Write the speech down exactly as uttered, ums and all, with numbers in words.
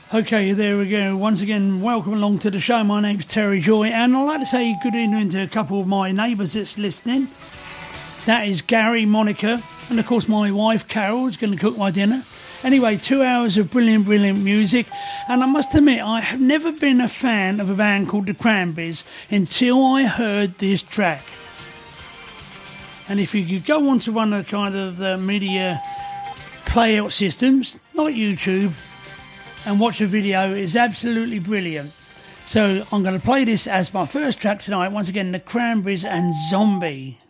Okay, there we go. Once again, welcome along to the show. My name's Terry Joy, and I'd like to say good evening to a couple of my neighbours that's listening. That is Gary, Monica, and of course my wife Carol is going to cook my dinner. Anyway, two hours of brilliant, brilliant music, and I must admit I have never been a fan of a band called the Cranberries until I heard this track. And if you could go on to one of the kind of the media playout systems, like YouTube, and watch a video, is absolutely brilliant. So I'm going to play this as my first track tonight. Once again, the Cranberries and Zombie.